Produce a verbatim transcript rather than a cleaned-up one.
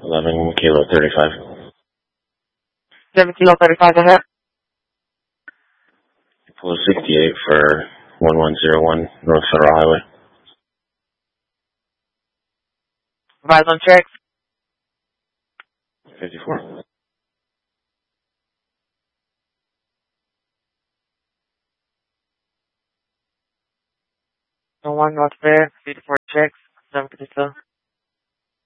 eleven Kilo thirty-five. seven Kilo thirty-five, go ahead. Pull sixty-eight for one one zero one North Federal Highway. Rise on check. fifty-four. No one, North Fair, fifty-four checks, seven fifty-two.